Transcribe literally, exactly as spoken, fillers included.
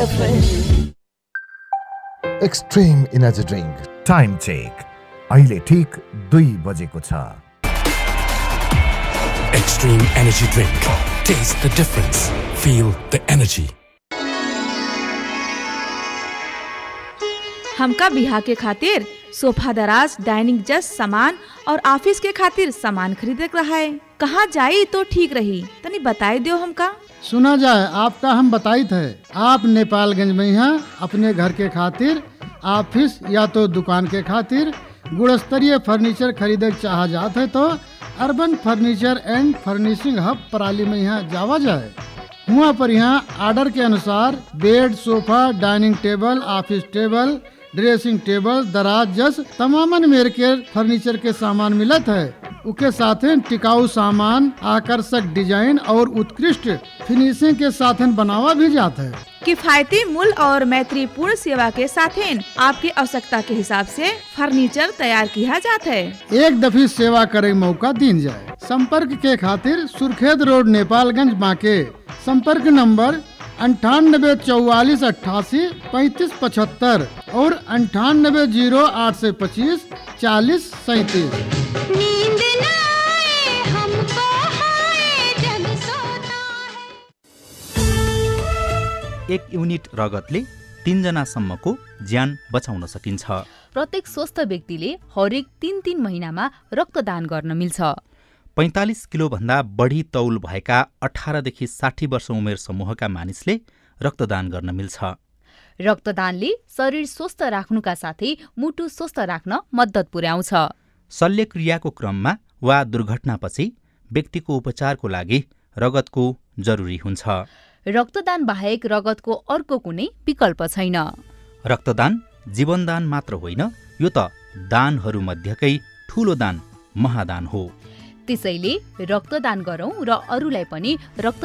different. Extreme Energy Drink. Time check अहिले ठिक दुई बजेको छ। Extreme Energy Drink. Taste the difference. Feel the energy. हमका बिहा के खातिर सोफा दराज डाइनिंग जस्ट सामान और ऑफिस के खातिर सामान खरीदे रहा है। कहाँ जाई तो ठीक रही, तनी बताई दो हमका। सुना जाए आपका हम बताई थे। आप नेपालगंज में यहाँ अपने घर के खातिर, ऑफिस या तो दुकान के खातिर गुणस्तरीय फर्नीचर खरीदे चाह जाते है तो urban furniture and furnishing hub पराली में यहाँ जावा जाए। वहाँ पर यहाँ आर्डर के अनुसार bed, sofa, dining table, office table, dressing table, दराज जस तमामन मेर के फर्नीचर के सामान मिलत है। उसके साथ टिकाऊ सामान, आकर्षक डिजाइन और उत्कृष्ट फिनिशिंग के साथ बनावा भी जाता है। किफायती मूल्य और मैत्रीपूर्ण सेवा के साथ आपकी आवश्यकता के हिसाब से फर्नीचर तैयार किया जाता है। एक दफी सेवा करे मौका दीन जाए। संपर्क के खातिर सुर्खेत रोड नेपालगंज बांके। संपर्क नंबर अंठानबे चौवालीस अट्ठासी पैंतीस पचहत्तर और अंठानबे जीरो आठ सौ पच्चीस चालीस सैतीस। एक युनिट रगतले तीनजनासम्मको ज्यान बचाउन सकिन्छ। प्रत्येक स्वस्थ व्यक्तिले हरेक तीन तीन महिनामा रक्तदान गर्न मिल्छ। पैंतालिस किलो भन्दा बढी तौल भएका अठारदेखि साठी वर्ष उमेर समूहका मानिसले रक्तदान गर्न मिल्छ। रक्तदानले शरीर स्वस्थ राख्नुका साथै मुटु स्वस्थ राख्न मद्दत पुर्याउँछ। शल्यक्रियाको क्रममा वा दुर्घटनापछि व्यक्तिको उपचारको लागि रगतको जरुरी हुन्छ। रक्तदान बाहेक रगतको अर्को कुनै विकल्प छैन। रक्तदान जीवनदान मात्र होइन, यो त दानहरू मध्येकै ठूलो दान महादान हो। त्यसैले रक्तदान गरौं र अरूलाई पनि रक्त